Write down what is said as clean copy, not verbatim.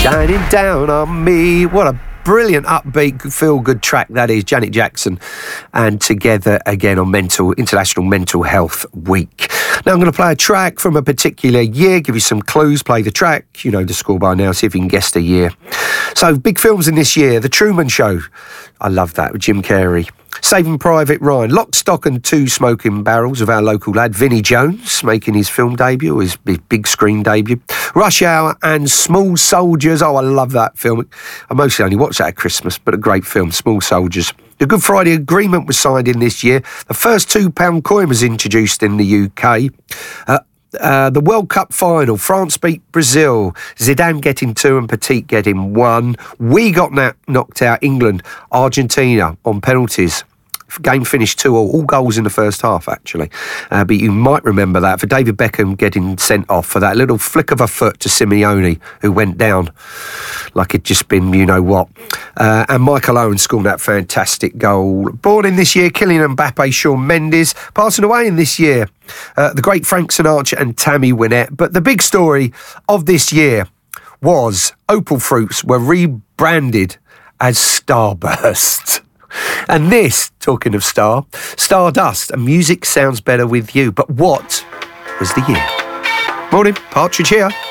Shining down on me. What a brilliant, upbeat, feel-good track that is. Janet Jackson and Together Again on International Mental Health Week. Now I'm going to play a track from a particular year, give you some clues, play the track. You know the score by now, see if you can guess the year. So, big films in this year. The Truman Show. I love that, with Jim Carrey. Saving Private Ryan. Lock, Stock and Two Smoking Barrels of our local lad, Vinnie Jones, making his film debut, his big screen debut. Rush Hour and Small Soldiers. Oh, I love that film. I mostly only watched that at Christmas, but a great film, Small Soldiers. The Good Friday Agreement was signed in this year. The first £2 coin was introduced in the UK. The World Cup final, France beat Brazil, Zidane getting 2 and Petit getting 1. We got knocked out, England, Argentina on penalties. Game finished 2-2, all goals in the first half, actually. But you might remember that for David Beckham getting sent off for that little flick of a foot to Simeone, who went down like it'd just been you know what. And Michael Owen scored that fantastic goal. Born in this year, Kylian Mbappe, Shawn Mendes. Passing away in this year, the great Frank Sinatra and Tammy Wynette. But the big story of this year was Opal Fruits were rebranded as Starburst. And this, talking of Stardust, and music sounds better with you. But what was the year? Morning, Partridge here.